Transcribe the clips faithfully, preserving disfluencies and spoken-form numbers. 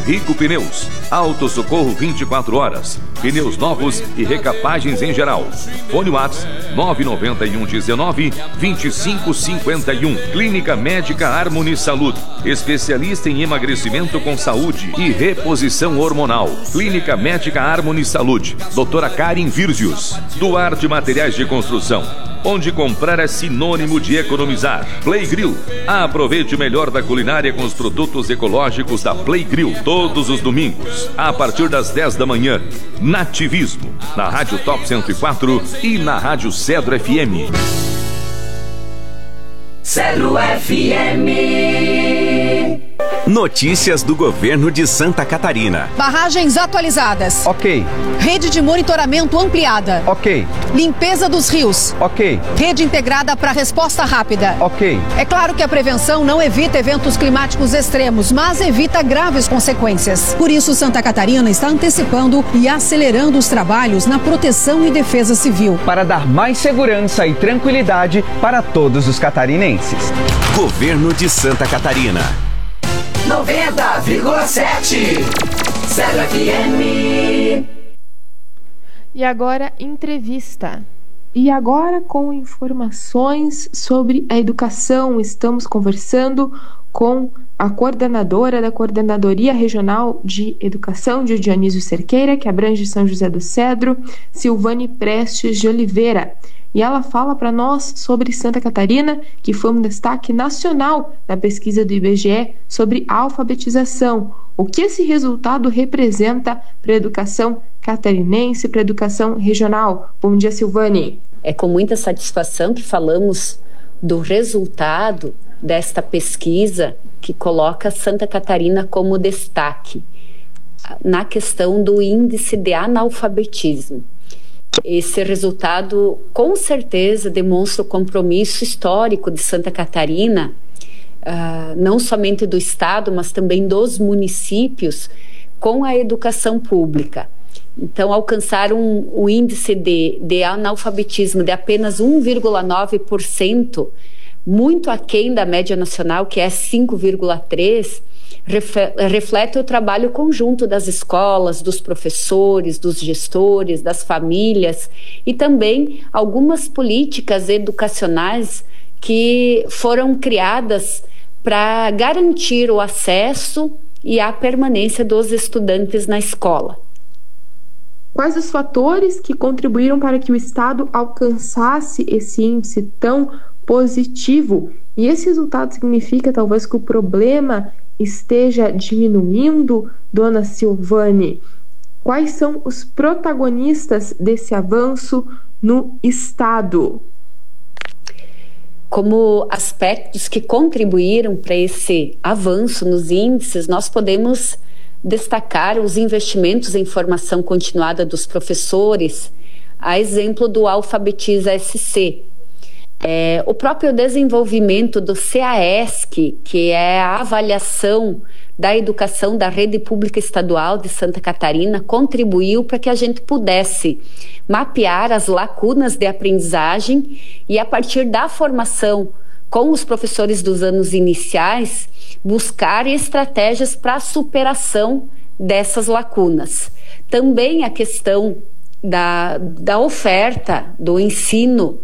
Rico Pneus, Auto Socorro vinte e quatro horas, pneus novos e recapagens em geral. Fone Whats nove nove um um nove, dois cinco cinco um. Clínica Médica Harmony Saúde, especialista em emagrecimento com saúde e reposição hormonal. Clínica Médica Harmony Saúde, doutora Karen Virgius. Duarte Materiais de Construção, onde comprar é sinônimo de economizar. Play Grill, aproveite o melhor da culinária com os produtos ecológicos da Play Grill, todos os domingos, a partir das dez da manhã. Nativismo, na Rádio Top cento e quatro e na Rádio Cedro F M. Cedro F M. Notícias do governo de Santa Catarina. Barragens atualizadas. Ok. Rede de monitoramento ampliada. Ok. Limpeza dos rios. Ok. Rede integrada para resposta rápida. Ok. É claro que a prevenção não evita eventos climáticos extremos, mas evita graves consequências. Por isso, Santa Catarina está antecipando e acelerando os trabalhos na proteção e defesa civil. Para dar mais segurança e tranquilidade para todos os catarinenses. Governo de Santa Catarina. noventa vírgula sete Cedro F M. E agora, entrevista. E agora, com informações sobre a educação, estamos conversando com a coordenadora da Coordenadoria Regional de Educação de Dionísio Cerqueira, que abrange São José do Cedro, Silvane Prestes de Oliveira. E ela fala para nós sobre Santa Catarina, que foi um destaque nacional na pesquisa do I B G E sobre alfabetização. O que esse resultado representa para a educação catarinense, para a educação regional? Bom dia, Silvane. É com muita satisfação que falamos do resultado desta pesquisa que coloca Santa Catarina como destaque na questão do índice de analfabetismo. Esse resultado, com certeza, demonstra o compromisso histórico de Santa Catarina, uh, não somente do Estado, mas também dos municípios, com a educação pública. Então, alcançar um, um índice de, de analfabetismo de apenas um vírgula nove por cento, muito aquém da média nacional, que é cinco vírgula três por cento, reflete o trabalho conjunto das escolas, dos professores, dos gestores, das famílias e também algumas políticas educacionais que foram criadas para garantir o acesso e a permanência dos estudantes na escola. Quais os fatores que contribuíram para que o Estado alcançasse esse índice tão positivo? E esse resultado significa talvez que o problema esteja diminuindo, dona Silvane? Quais são os protagonistas desse avanço no Estado? Como aspectos que contribuíram para esse avanço nos índices, nós podemos destacar os investimentos em formação continuada dos professores, a exemplo do Alfabetiza S C. É, o próprio desenvolvimento do CAESC, que é a avaliação da educação da rede pública estadual de Santa Catarina, contribuiu para que a gente pudesse mapear as lacunas de aprendizagem e, a partir da formação com os professores dos anos iniciais, buscar estratégias para a superação dessas lacunas. Também a questão da, da oferta do ensino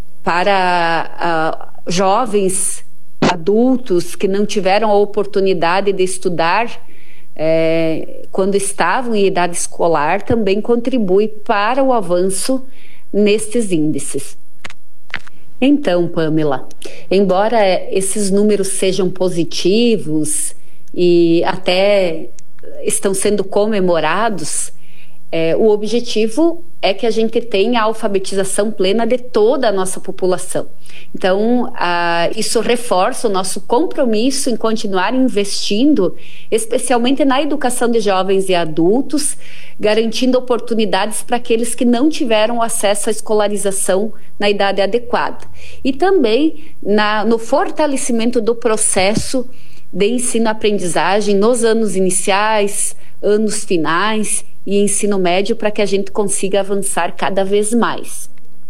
para uh, jovens adultos que não tiveram a oportunidade de estudar eh, quando estavam em idade escolar, também contribui para o avanço nestes índices. Então, Pamela, embora esses números sejam positivos e até estão sendo comemorados, é, o objetivo é que a gente tenha a alfabetização plena de toda a nossa população. Então, ah, isso reforça o nosso compromisso em continuar investindo, especialmente na educação de jovens e adultos, garantindo oportunidades para aqueles que não tiveram acesso à escolarização na idade adequada. E também na, no fortalecimento do processo de ensino-aprendizagem nos anos iniciais, anos finais e ensino médio, para que a gente consiga avançar cada vez mais.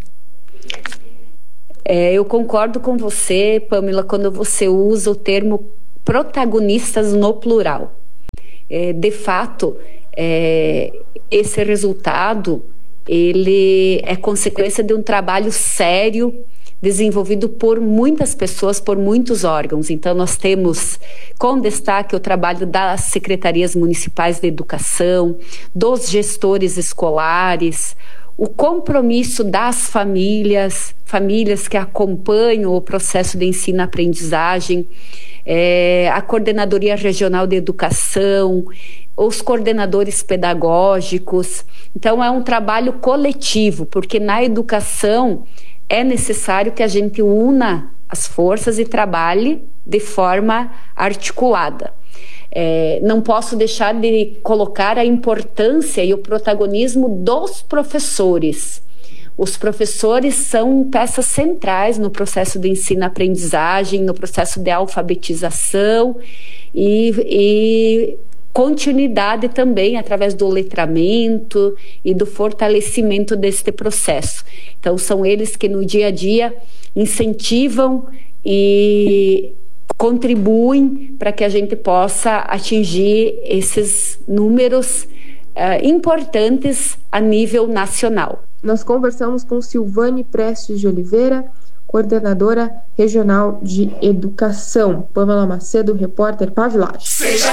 É, eu concordo com você, Pamela, quando você usa o termo protagonistas no plural. é, de fato, é, esse resultado ele é consequência de um trabalho sério desenvolvido por muitas pessoas, por muitos órgãos. Então, nós temos com destaque o trabalho das secretarias municipais de educação, dos gestores escolares, o compromisso das famílias, famílias que acompanham o processo de ensino-aprendizagem, é, a Coordenadoria Regional de Educação, os coordenadores pedagógicos. Então, é um trabalho coletivo, porque na educação é necessário que a gente una as forças e trabalhe de forma articulada. É, não posso deixar de colocar a importância e o protagonismo dos professores. Os professores são peças centrais no processo de ensino-aprendizagem, no processo de alfabetização e, e continuidade também através do letramento e do fortalecimento deste processo. Então, são eles que no dia a dia incentivam e contribuem para que a gente possa atingir esses números uh, importantes a nível nacional. Nós conversamos com Silvane Prestes de Oliveira, coordenadora regional de educação. Pamela Macedo, repórter Pavilagem. Seja